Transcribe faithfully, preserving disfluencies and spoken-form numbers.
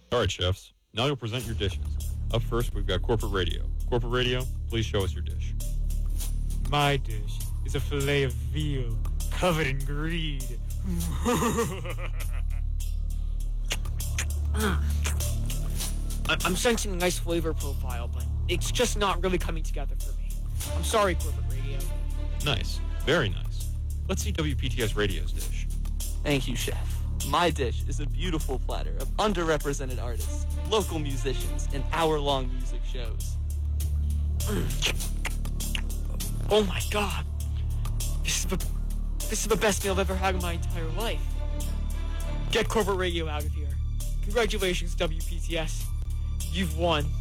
All right, chefs. Now you'll present your dishes. Up first, we've got corporate radio. Corporate radio, please show us your dish. My dish is a fillet of veal covered in greed. I'm sensing a nice flavor profile, but it's just not really coming together for me. I'm sorry, corporate radio. Nice. Very nice. Let's see W P T S Radio's dish. Thank you, Chef. My dish is a beautiful platter of underrepresented artists, local musicians, and hour-long music shows. Oh my god. This is the this is the best meal I've ever had in my entire life. Get corporate radio out of here. Congratulations, W P T S. You've won.